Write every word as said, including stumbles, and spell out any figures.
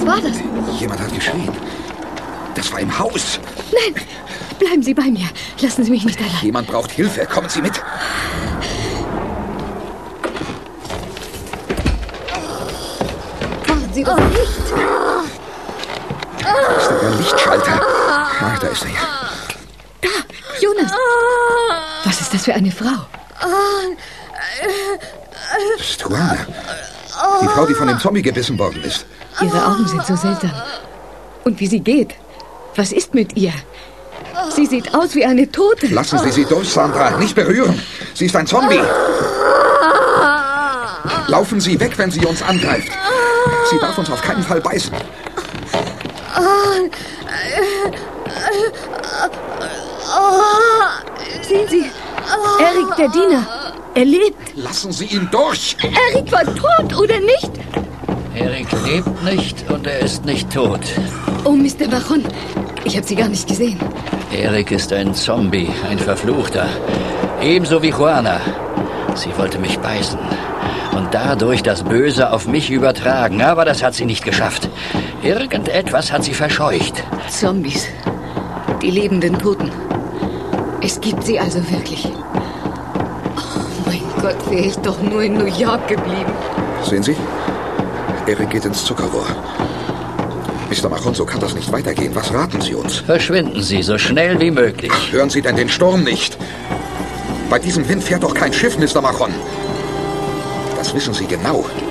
war das? Jemand hat geschrien. Das war im Haus. Nein, bleiben Sie bei mir. Lassen Sie mich nicht allein. Jemand braucht Hilfe. Kommen Sie mit. Machen Sie doch nicht. Das ist der Lichtschalter. Ah, da ist er ja. Da, Jonas. Was ist das für eine Frau? Das ist Juana. Die Frau, die von dem Zombie gebissen worden ist. Ihre Augen sind so seltsam. Und wie sie geht. Was ist mit ihr? Sie sieht aus wie eine Tote. Lassen Sie sie durch, Sandra. Nicht berühren. Sie ist ein Zombie. Laufen Sie weg, wenn sie uns angreift. Sie darf uns auf keinen Fall beißen. Sehen Sie, Erik, der Diener. Er lebt. Lassen Sie ihn durch. Erik war tot, oder nicht? Erik lebt nicht und er ist nicht tot. Oh, Mister Baron, ich habe Sie gar nicht gesehen. Erik ist ein Zombie, ein Verfluchter. Ebenso wie Juana. Sie wollte mich beißen und dadurch das Böse auf mich übertragen. Aber das hat sie nicht geschafft. Irgendetwas hat sie verscheucht. Zombies. Die lebenden Toten. Es gibt sie also wirklich. Oh mein Gott, wäre ich doch nur in New York geblieben. Sehen Sie? Erik geht ins Zuckerrohr. Mister Machon, so kann das nicht weitergehen. Was raten Sie uns? Verschwinden Sie so schnell wie möglich. Hören Sie denn den Sturm nicht? Bei diesem Wind fährt doch kein Schiff, Mister Machon. Das wissen Sie genau.